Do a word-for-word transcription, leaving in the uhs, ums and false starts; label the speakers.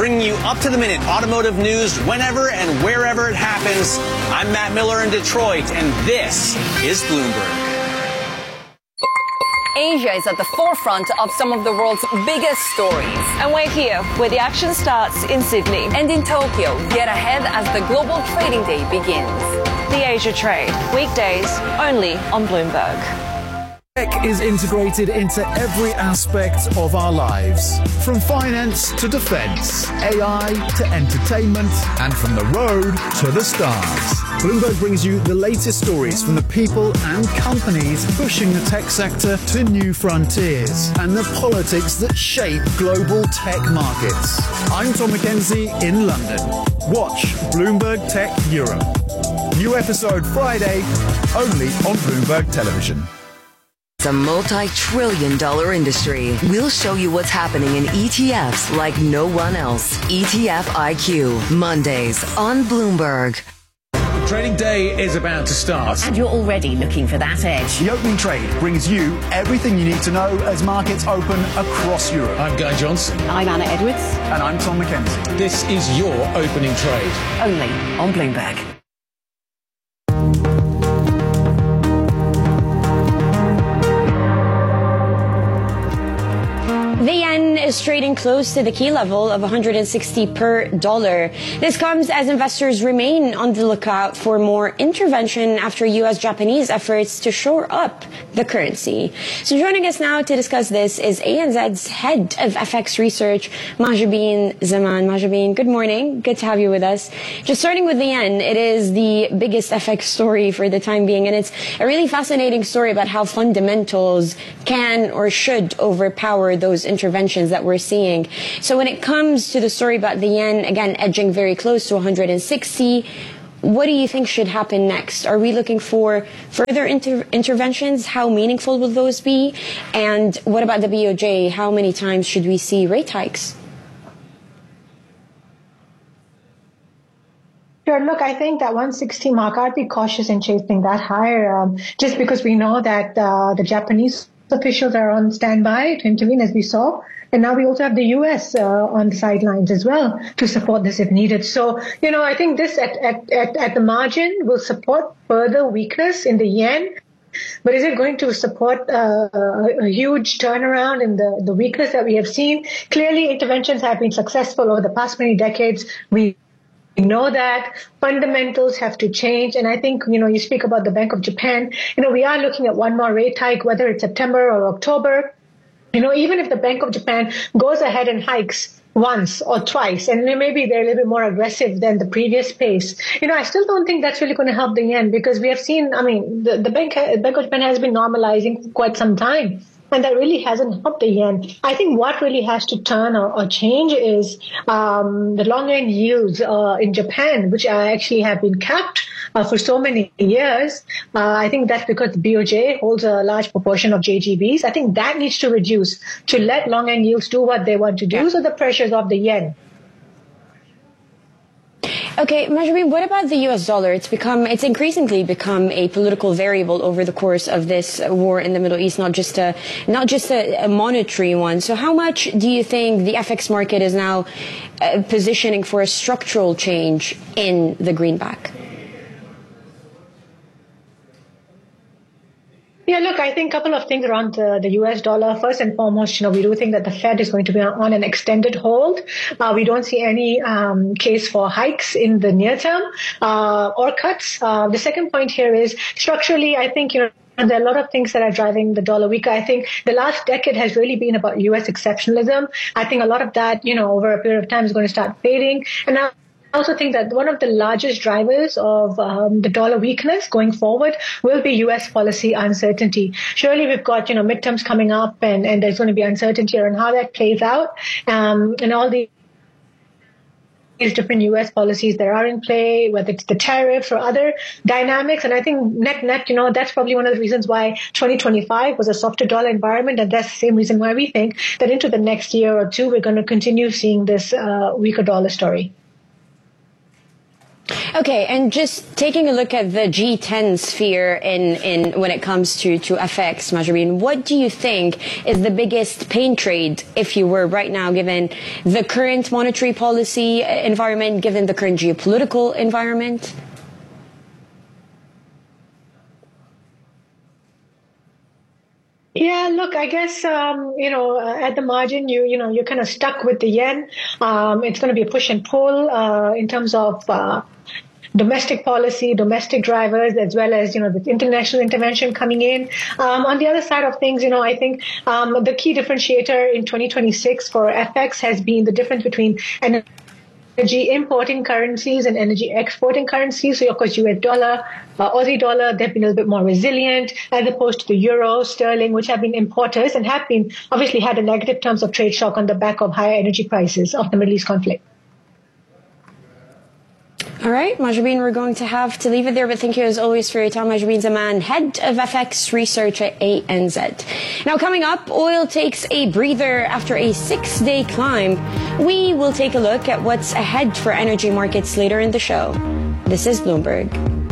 Speaker 1: bringing you up-to-the-minute automotive news whenever and wherever it happens. I'm Matt Miller in Detroit, and this is Bloomberg.
Speaker 2: Asia is at the forefront of some of the world's biggest stories.
Speaker 3: And we're here where the action starts in Sydney.
Speaker 2: And in Tokyo, get ahead as the global trading day begins.
Speaker 3: The Asia Trade, weekdays only on Bloomberg.
Speaker 4: Tech is integrated into every aspect of our lives. From finance to defense, A I to entertainment, and from the road to the stars. Bloomberg brings you the latest stories from the people and companies pushing the tech sector to new frontiers and the politics that shape global tech markets. I'm Tom McKenzie in London. Watch Bloomberg Tech Europe. New episode Friday, only on Bloomberg Television.
Speaker 5: It's a multi-trillion dollar industry. We'll show you what's happening in E T Fs like no one else. E T F I Q, Mondays on Bloomberg.
Speaker 6: Trading day is about to start.
Speaker 7: And you're already looking for that edge.
Speaker 4: The opening trade brings you everything you need to know as markets open across Europe.
Speaker 6: I'm Guy Johnson.
Speaker 7: I'm Anna Edwards.
Speaker 4: And I'm Tom McKenzie.
Speaker 6: This is your opening trade.
Speaker 7: Only on Bloomberg.
Speaker 8: The yen is trading close to the key level of one hundred sixty per dollar. This comes as investors remain on the lookout for more intervention after U S Japanese efforts to shore up the currency. So joining us now to discuss this is A N Z's head of F X research, Mahjabeen Zaman. Mahjabeen, good morning. Good to have you with us. Just starting with the yen, it is the biggest F X story for the time being, and it's a really fascinating story about how fundamentals can or should overpower those interventions that we're seeing. So when it comes to the story about the yen, again, edging very close to one hundred sixty, what do you think should happen next? Are we looking for further inter- interventions? How meaningful will those be? And what about the B O J? How many times should we see rate hikes?
Speaker 9: Sure. Look, I think that one sixty mark, I'd be cautious in chasing that higher, um, just because we know that uh, the Japanese officials are on standby to intervene, as we saw. And now we also have the U S uh, on the sidelines as well to support this if needed. So, you know, I think this at, at, at, at the margin will support further weakness in the yen. But is it going to support uh, a, a huge turnaround in the, the weakness that we have seen? Clearly, interventions have been successful over the past many decades. We We know that fundamentals have to change. And I think, you know, you speak about the Bank of Japan, you know, we are looking at one more rate hike, whether it's September or October. You know, even if the Bank of Japan goes ahead and hikes once or twice, and maybe they're a little bit more aggressive than the previous pace, you know, I still don't think that's really going to help the yen, because we have seen, I mean, the, the Bank, Bank of Japan has been normalizing for quite some time. And that really hasn't helped the yen. I think what really has to turn or, or change is um, the long-end yields uh, in Japan, which uh, actually have been capped uh, for so many years. Uh, I think that's because the B O J holds a large proportion of J G Bs. I think that needs to reduce to let long-end yields do what they want to do. So the pressures of the yen.
Speaker 8: Okay, Mahjabeen, what about the U S dollar? It's become, it's increasingly become a political variable over the course of this war in the Middle East, not just a, not just a, a monetary one. So how much do you think the F X market is now uh, positioning for a structural change in the greenback?
Speaker 9: Yeah, look, I think a couple of things around the, the U S dollar. First and foremost, you know, we do think that the Fed is going to be on an extended hold. Uh, we don't see any um, case for hikes in the near term uh, or cuts. Uh, the second point here is structurally, I think, you know, and there are a lot of things that are driving the dollar weaker. I think the last decade has really been about U S exceptionalism. I think a lot of that, you know, over a period of time is going to start fading. And now, I also think that one of the largest drivers of um, the dollar weakness going forward will be U S policy uncertainty. Surely we've got, you know, midterms coming up, and, and there's going to be uncertainty on how that plays out, um, and all the these different U S policies that are in play, whether it's the tariffs or other dynamics. And I think net, net, you know, that's probably one of the reasons why twenty twenty-five was a softer dollar environment. And that's the same reason why we think that into the next year or two, we're going to continue seeing this uh, weaker dollar story.
Speaker 8: Okay, and just taking a look at the G ten sphere in, in when it comes to, to F X, Mahjabeen, what do you think is the biggest pain trade if you were right now, given the current monetary policy environment, given the current geopolitical environment?
Speaker 9: Yeah, look, I guess, um, you know, uh, at the margin, you, you know, you're kind of stuck with the yen. Um, it's going to be a push and pull, uh, in terms of, uh, domestic policy, domestic drivers, as well as, you know, the international intervention coming in. Um, on the other side of things, you know, I think, um, the key differentiator in twenty twenty-six for F X has been the difference between an energy importing currencies and energy exporting currencies. So, of course, U S dollar, uh, Aussie dollar, they've been a little bit more resilient as opposed to the euro, sterling, which have been importers and have been obviously had a negative terms of trade shock on the back of higher energy prices of the Middle East conflict.
Speaker 8: All right, Mahjabeen, we're going to have to leave it there, but thank you as always for your time. Mahjabeen Zaman, head of F X research at A N Z. Now coming up, oil takes a breather after a six-day climb. We will take a look at what's ahead for energy markets later in the show. This is Bloomberg.